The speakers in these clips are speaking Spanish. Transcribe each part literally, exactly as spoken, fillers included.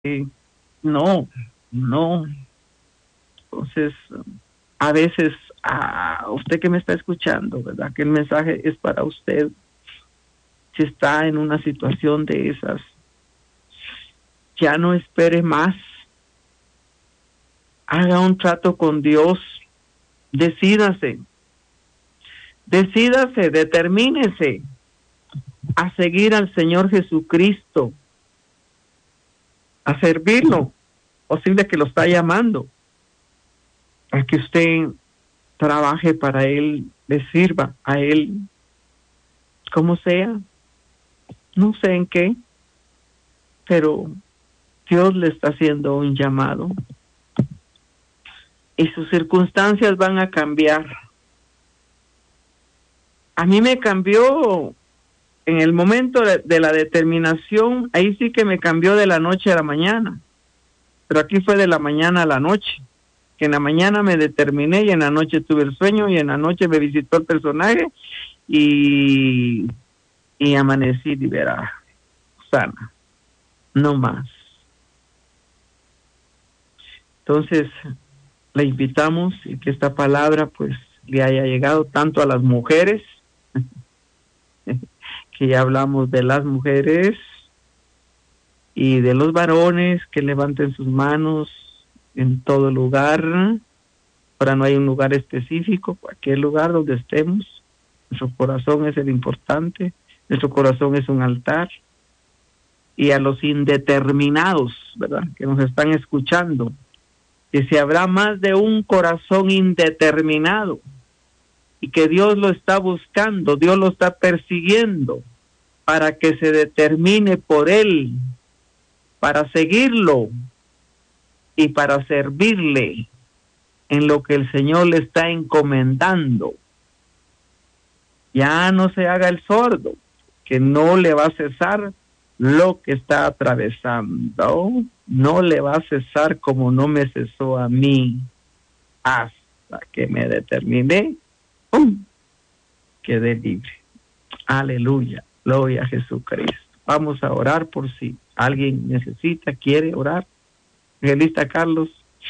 eh, no, no. Entonces, a veces, a usted que me está escuchando, ¿verdad? Que el mensaje es para usted. Si está en una situación de esas, ya no espere más. Haga un trato con Dios. Decídase. Decídase, determínese a seguir al Señor Jesucristo, a servirlo. Posible que lo está llamando a que usted trabaje para Él, le sirva a Él, como sea. No sé en qué, pero Dios le está haciendo un llamado y sus circunstancias van a cambiar. A mí me cambió en el momento de, de la determinación, ahí sí que me cambió de la noche a la mañana, pero aquí fue de la mañana a la noche, que en la mañana me determiné y en la noche tuve el sueño y en la noche me visitó el personaje y, y amanecí liberada, sana, no más. Entonces, le invitamos y que esta palabra pues le haya llegado tanto a las mujeres, que ya hablamos de las mujeres, y de los varones, que levanten sus manos en todo lugar. Ahora no hay un lugar específico, cualquier lugar donde estemos. Nuestro corazón es el importante, nuestro corazón es un altar. Y a los indeterminados, ¿verdad?, que nos están escuchando, que si habrá más de un corazón indeterminado y que Dios lo está buscando, Dios lo está persiguiendo para que se determine por Él, para seguirlo y para servirle en lo que el Señor le está encomendando. Ya no se haga el sordo, que no le va a cesar lo que está atravesando, no le va a cesar como no me cesó a mí, hasta que me determiné, ¡pum!, quedé libre. Aleluya, gloria a Jesucristo. Vamos a orar por si alguien necesita, quiere orar. Evangelista Carlos.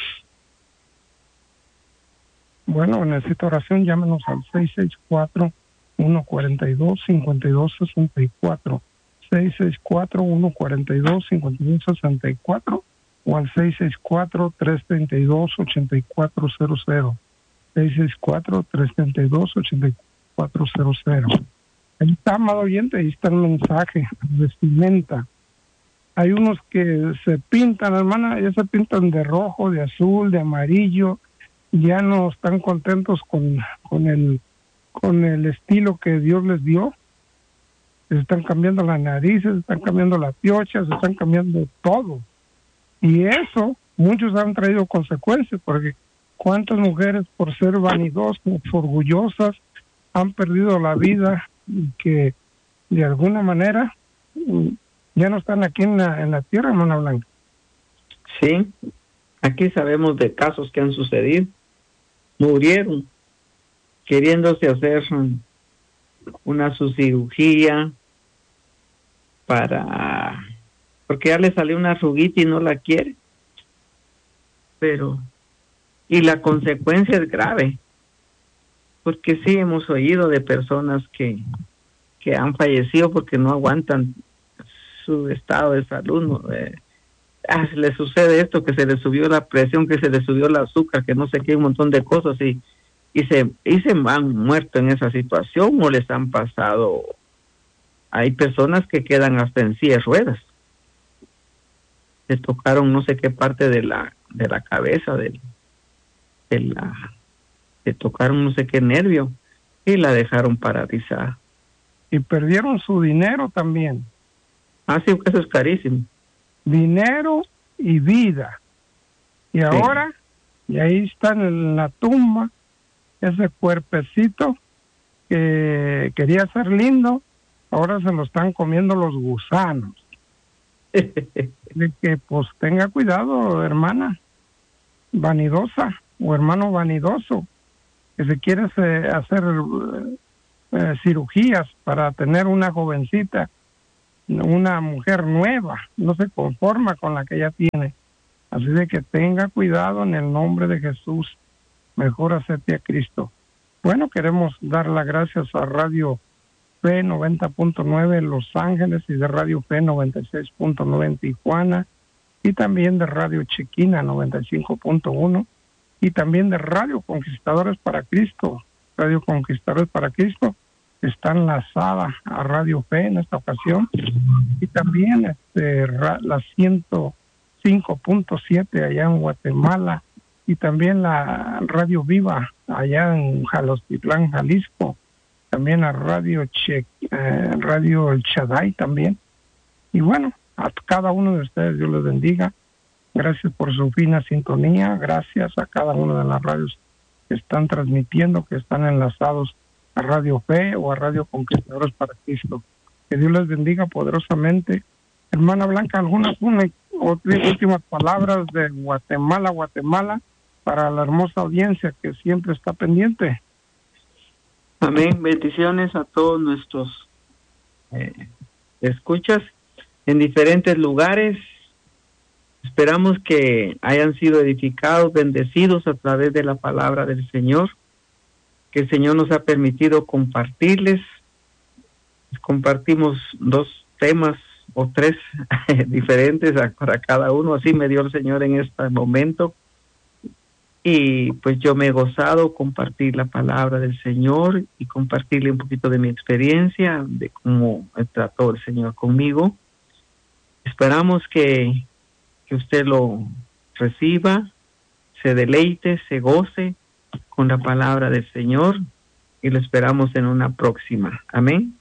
Bueno, necesito oración, llámenos al seis seis cuatro, uno cuatro dos, cinco dos seis cuatro, seis seis cuatro, uno cuatro dos, cinco dos seis cuatro o al seis seis cuatro, tres tres dos, ocho cuatro cero cero, seis seis cuatro, tres tres dos, ocho cuatro cero cero. Ahí está, amado oyente, ahí está el mensaje, vestimenta. Hay unos que se pintan, hermana, ya se pintan de rojo, de azul, de amarillo, ya no están contentos con, con el con el estilo que Dios les dio. Se están cambiando las narices, se están cambiando las piochas, se están cambiando todo. Y eso, muchos han traído consecuencias, porque cuántas mujeres por ser vanidosas, orgullosas, han perdido la vida y que de alguna manera ya no están aquí en la, en la tierra, hermana Blanca. Sí, aquí sabemos de casos que han sucedido. Murieron queriéndose hacer una su cirugía para, porque ya le salió una arruguita y no la quiere. Pero, y la consecuencia es grave, porque sí hemos oído de personas que, que han fallecido porque no aguantan su estado de salud, ¿no? Eh, ah, le sucede esto, que se le subió la presión, que se le subió el azúcar, que no sé qué, un montón de cosas, y y se y se han muerto en esa situación o les han pasado. Hay personas que quedan hasta en silla de ruedas, le tocaron no sé qué parte de la de la cabeza, de, de la le tocaron no sé qué nervio y la dejaron paralizada. Y perdieron su dinero también. Ah, sí, eso es carísimo. Dinero y vida. Y sí. Ahora, y ahí están en la tumba, ese cuerpecito que quería ser lindo, ahora se lo están comiendo los gusanos. De que pues tenga cuidado, hermana vanidosa o hermano vanidoso, que se quiere hacer eh, cirugías para tener una jovencita una mujer nueva, no se conforma con la que ella tiene. Así de que tenga cuidado en el nombre de Jesús. Mejor acepte a Cristo. Bueno, queremos dar las gracias a Radio Fe noventa punto nueve en Los Ángeles y de Radio Fe noventa y seis punto nueve en Tijuana, y también de Radio Chequina noventa y cinco punto uno, y también de Radio Conquistadores para Cristo. Radio Conquistadores para Cristo está enlazada a Radio Fe en esta ocasión, y también este, la ciento cinco punto siete allá en Guatemala, y también la Radio Viva allá en Jalostitlán, Jalisco, también a Radio che, eh, Radio El Shaddai también. Y bueno, a cada uno de ustedes Dios les bendiga. Gracias por su fina sintonía, gracias a cada una de las radios que están transmitiendo, que están enlazados a Radio Fe o a Radio Conquistadores para Cristo. Que Dios les bendiga poderosamente. Hermana Blanca, ¿algunas una, últimas palabras de Guatemala, Guatemala, para la hermosa audiencia que siempre está pendiente? Amén. Bendiciones a todos nuestros eh, escuchas en diferentes lugares. Esperamos que hayan sido edificados, bendecidos a través de la palabra del Señor, que el Señor nos ha permitido compartirles. Compartimos dos temas o tres diferentes para cada uno, así me dio el Señor en este momento. Y pues yo me he gozado compartir la palabra del Señor y compartirle un poquito de mi experiencia, de cómo trató el Señor conmigo. Esperamos que, que usted lo reciba, se deleite, se goce con la palabra del Señor, y lo esperamos en una próxima. Amén.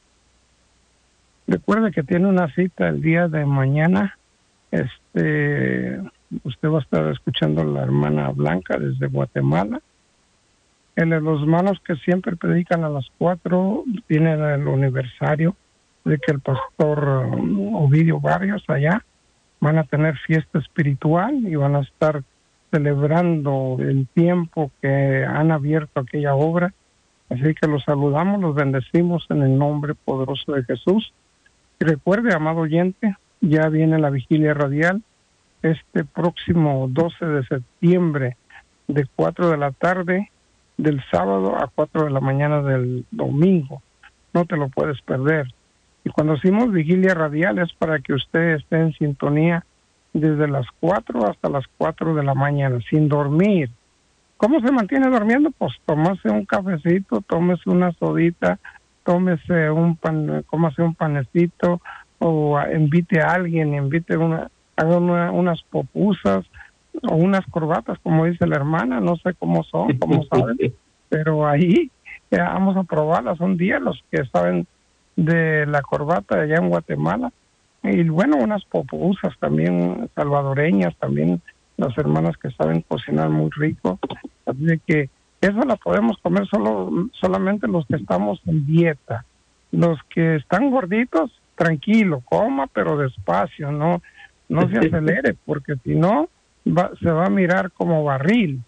Recuerde que tiene una cita el día de mañana. Este, usted va a estar escuchando a la hermana Blanca desde Guatemala. En los hermanos que siempre predican a las cuatro tienen el aniversario de que el pastor um, Ovidio Barrios allá van a tener fiesta espiritual y van a estar celebrando el tiempo que han abierto aquella obra. Así que los saludamos, los bendecimos en el nombre poderoso de Jesús. Y recuerde, amado oyente, ya viene la vigilia radial este próximo doce de septiembre de cuatro de la tarde del sábado a cuatro de la mañana del domingo. No te lo puedes perder. Y cuando decimos vigilia radial es para que usted esté en sintonía desde las cuatro hasta las cuatro de la mañana, sin dormir. ¿Cómo se mantiene durmiendo? Pues tómase un cafecito, tómese una sodita, tómese un pan, cómase un panecito, o invite a alguien, invite una, haga una, unas popusas o unas corbatas, como dice la hermana, no sé cómo son, cómo saben, pero ahí eh, vamos a probarlas un día, los que saben de la corbata allá en Guatemala. Y bueno, unas popusas también salvadoreñas, también las hermanas que saben cocinar muy rico. Así de que eso la podemos comer solo solamente los que estamos en dieta. Los que están gorditos, tranquilo, coma, pero despacio, no no se acelere, porque si no, va, se va a mirar como barril.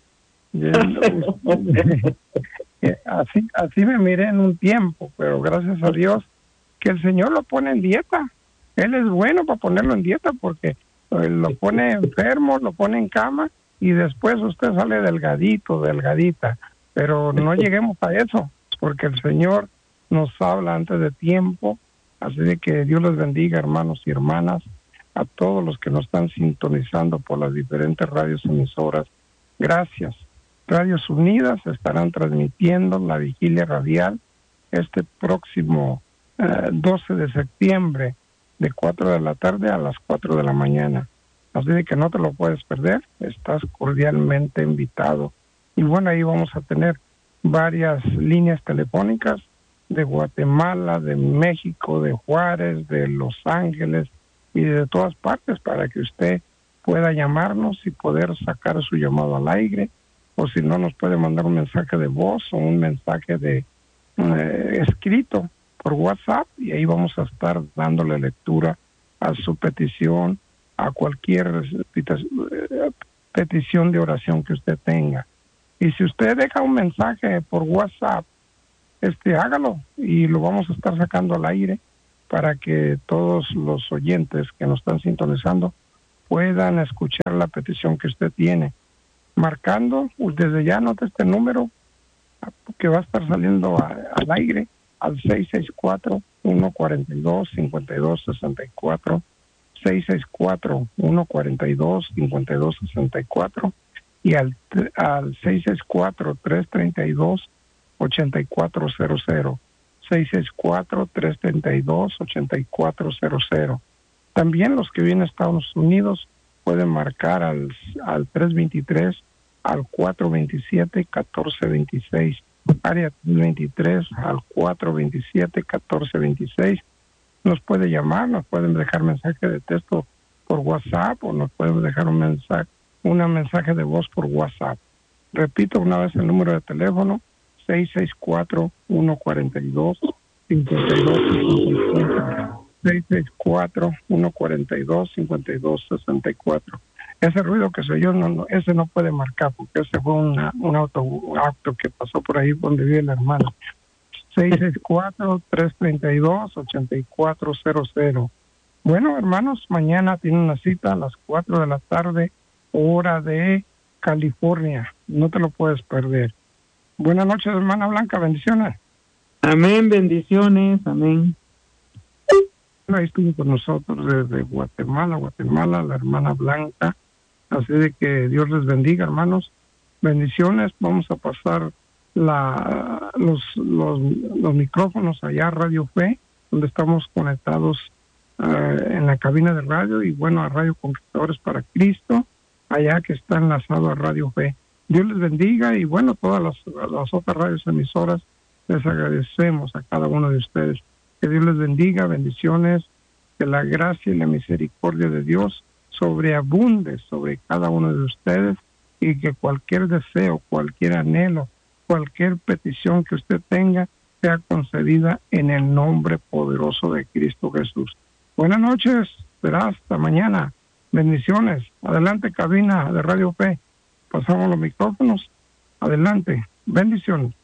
así, así me miré en un tiempo, pero gracias a Dios que el Señor lo pone en dieta. Él es bueno para ponerlo en dieta, porque lo pone enfermo, lo pone en cama, y después usted sale delgadito, delgadita. Pero no lleguemos a eso, porque el Señor nos habla antes de tiempo. Así de que Dios les bendiga, hermanos y hermanas, a todos los que nos están sintonizando por las diferentes radios emisoras. Gracias. Radios Unidas estarán transmitiendo la vigilia radial este próximo eh, doce de septiembre, de cuatro de la tarde a las cuatro de la mañana. Así de que no te lo puedes perder, estás cordialmente invitado. Y bueno, ahí vamos a tener varias líneas telefónicas de Guatemala, de México, de Juárez, de Los Ángeles y de todas partes, para que usted pueda llamarnos y poder sacar su llamado al aire, o si no, nos puede mandar un mensaje de voz o un mensaje de eh, escrito por WhatsApp, y ahí vamos a estar dándole lectura a su petición, a cualquier petición de oración que usted tenga. Y si usted deja un mensaje por WhatsApp, este hágalo y lo vamos a estar sacando al aire para que todos los oyentes que nos están sintonizando puedan escuchar la petición que usted tiene. Marcando, desde ya anota este número que va a estar saliendo a, al aire al seis seis cuatro, uno cuatro dos, cinco dos seis cuatro, seis seis cuatro, uno cuatro dos, cinco dos seis cuatro y al, al seis seis cuatro, tres tres dos, ocho cuatro cero cero, seis seis cuatro, tres tres dos, ocho cuatro cero cero. También los que vienen a Estados Unidos pueden marcar al, al tres dos tres, al cuatro dos siete, uno cuatro dos seis, área tres veintitrés al cuatro dos siete, uno cuatro dos seis. Nos puede llamar, nos pueden dejar mensaje de texto por WhatsApp o nos pueden dejar un mensaje, una mensaje de voz por WhatsApp. Repito una vez el número de teléfono, seis seis cuatro, uno cuatro dos, cinco dos seis cuatro, seis seis cuatro, uno cuatro dos, cinco dos seis cuatro. Ese ruido que se oyó, no, no, ese no puede marcar porque ese fue una, un, auto, un auto que pasó por ahí donde vive la hermana. seis seis cuatro, tres tres dos, ocho cuatro cero cero. Bueno, hermanos, mañana tiene una cita a las cuatro de la tarde, hora de California. No te lo puedes perder. Buenas noches, hermana Blanca, bendiciones. Amén, bendiciones, amén. Ahí estuvo con nosotros desde Guatemala, Guatemala, la hermana Blanca. Así de que Dios les bendiga, hermanos. Bendiciones. Vamos a pasar la, los, los, los micrófonos allá a Radio Fe, donde estamos conectados uh, en la cabina de radio y bueno, a Radio Conquistadores para Cristo, allá que está enlazado a Radio Fe. Dios les bendiga y bueno, todas las, las otras radios emisoras les agradecemos a cada uno de ustedes. Que Dios les bendiga, bendiciones, que la gracia y la misericordia de Dios sobreabunde sobre cada uno de ustedes y que cualquier deseo, cualquier anhelo, cualquier petición que usted tenga sea concedida en el nombre poderoso de Cristo Jesús. Buenas noches, será hasta mañana. Bendiciones. Adelante, cabina de Radio Fe. Pasamos los micrófonos. Adelante. Bendiciones.